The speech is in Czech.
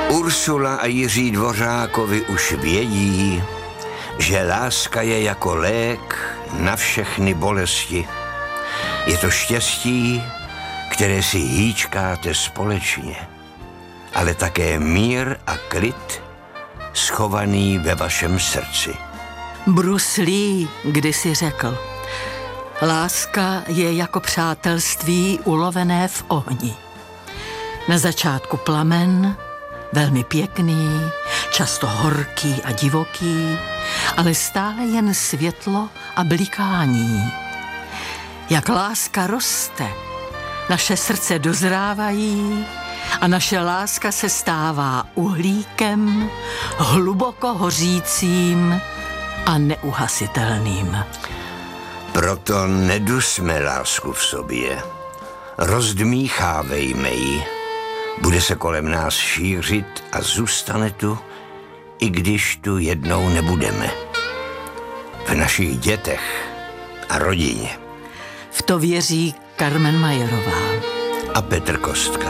Ursula a Jiří Dvořákovi už vědí, že láska je jako lék na všechny bolesti. Je to štěstí, které si hýčkáte společně, ale také mír a klid schovaný ve vašem srdci. Bruce Lee kdysi řekl, láska je jako přátelství ulovené v ohni. Na začátku plamen, velmi pěkný, často horký a divoký, ale stále jen světlo a blikání. Jak láska roste, naše srdce dozrávají a naše láska se stává uhlíkem, hluboko hořícím a neuhasitelným. Proto nedusme lásku v sobě, rozdmíchávejme ji, bude se kolem nás šířit a zůstane tu, i když tu jednou nebudeme. V našich dětech a rodině. V to věří Carmen Majerová A Petr Kostka.